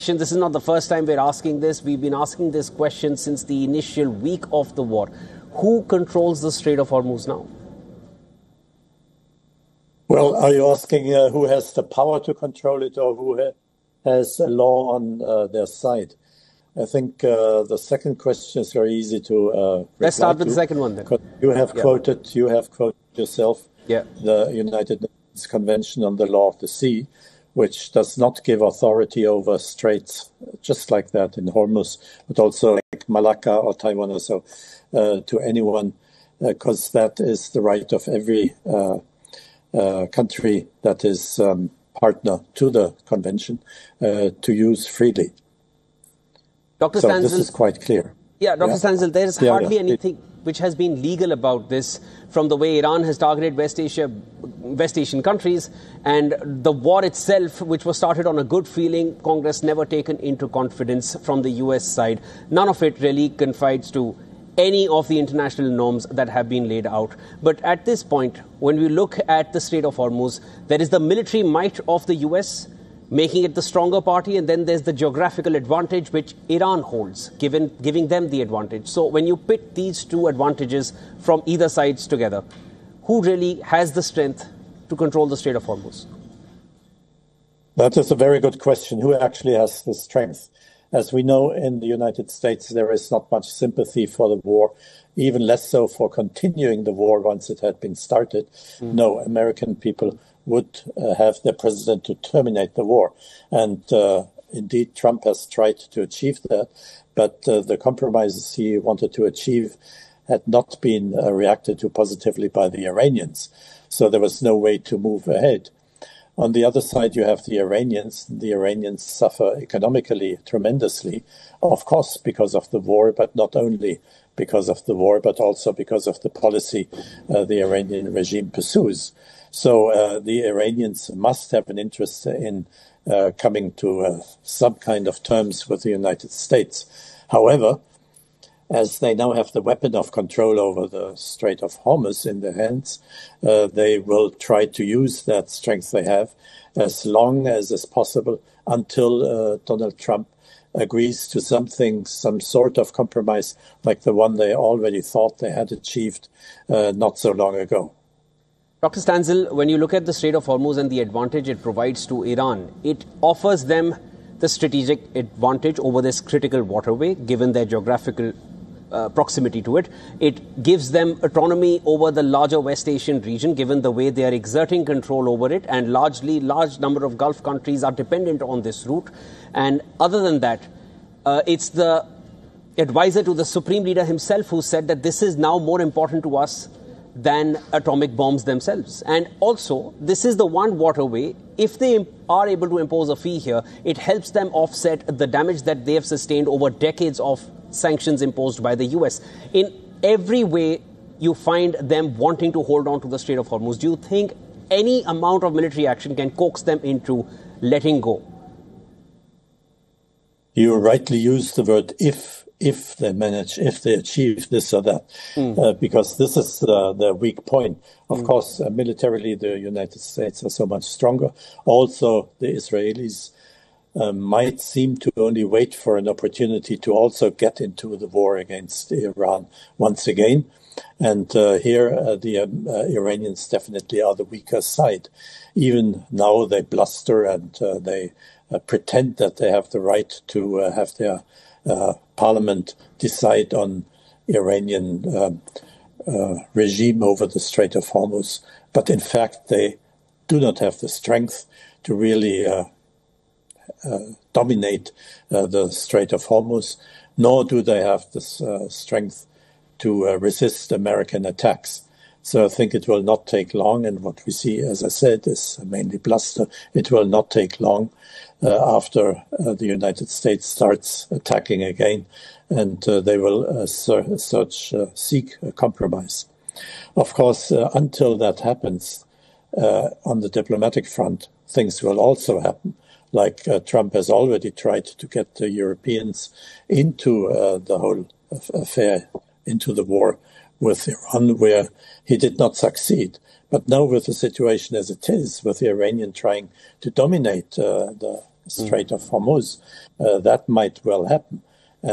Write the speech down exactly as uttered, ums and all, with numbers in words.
This is not the first time we're asking this. We've been asking this question since the initial week of the war. Who controls the Strait of Hormuz now? Well, are you asking uh, who has the power to control it or who ha- has a law on uh, their side? I think uh, the second question is very easy to uh, Let's start with to. the second one then. You have yeah. quoted, you have quoted yourself yeah. the United Nations Convention on the Law of the Sea, which does not give authority over straits just like that in Hormuz, but also like Malacca or Taiwan or so, uh, to anyone, because uh, that is the right of every uh, uh, country that is um, partner to the convention uh, to use freely. Doctor So Stanzel, this is quite clear. Yeah, Doctor Yeah. Stanzel, there is yeah, hardly yeah. anything which has been legal about this, from the way Iran has targeted West Asia, West Asian countries, and the war itself, which was started on a good feeling, Congress never taken into confidence from the U S side. None of it really confides to any of the international norms that have been laid out. But at this point, when we look at the Strait of Hormuz, there is the military might of the U S, making it the stronger party, and then there's the geographical advantage which Iran holds, given, giving them the advantage. So when you pit these two advantages from either sides together, who really has the strength to control the Strait of Hormuz? That is a very good question. Who actually has the strength? As we know, in the United States, there is not much sympathy for the war, even less so for continuing the war once it had been started. Mm. No, American people would uh, have their president to terminate the war. And uh, indeed, Trump has tried to achieve that. But uh, the compromises he wanted to achieve had not been uh, reacted to positively by the Iranians. So there was no way to move ahead. On the other side, you have the Iranians. The Iranians suffer economically tremendously, of course, because of the war, but not only because of the war, but also because of the policy uh, the Iranian regime pursues. So uh, the Iranians must have an interest in uh, coming to uh, some kind of terms with the United States. However, as they now have the weapon of control over the Strait of Hormuz in their hands, uh, they will try to use that strength they have as long as is possible until uh, Donald Trump agrees to something, some sort of compromise like the one they already thought they had achieved uh, not so long ago. Doctor Stanzel, when you look at the Strait of Hormuz and the advantage it provides to Iran, it offers them the strategic advantage over this critical waterway, given their geographical uh, proximity to it. It gives them autonomy over the larger West Asian region, given the way they are exerting control over it, and largely large number of Gulf countries are dependent on this route. And other than that, uh, it's the advisor to the Supreme Leader himself who said that this is now more important to us than atomic bombs themselves. And also, this is the one waterway, if they are able to impose a fee here, it helps them offset the damage that they have sustained over decades of sanctions imposed by the U S. In every way, you find them wanting to hold on to the Strait of Hormuz. Do you think any amount of military action can coax them into letting go? You rightly use the word if. If they manage, if they achieve this or that, mm. uh, because this is uh, the weak point. Of mm. course, uh, militarily, the United States are so much stronger. Also, the Israelis uh, might seem to only wait for an opportunity to also get into the war against Iran once again. And uh, here, uh, the um, uh, Iranians definitely are the weaker side. Even now, they bluster and uh, they uh, pretend that they have the right to uh, have their Uh, parliament decide on Iranian uh, uh, regime over the Strait of Hormuz. But in fact, they do not have the strength to really uh, uh, dominate uh, the Strait of Hormuz, nor do they have the uh, strength to uh, resist American attacks. So I think it will not take long. And what we see, as I said, is mainly bluster. It will not take long uh, after uh, the United States starts attacking again, and uh, they will uh, ser- search, uh, seek a compromise. Of course, uh, until that happens, uh, on the diplomatic front, things will also happen. Like uh, Trump has already tried to get the Europeans into uh, the whole affair, into the war with Iran, where he did not succeed. But now with the situation as it is, with the Iranian trying to dominate uh, the Strait mm. of Hormuz. Uh, that might well happen.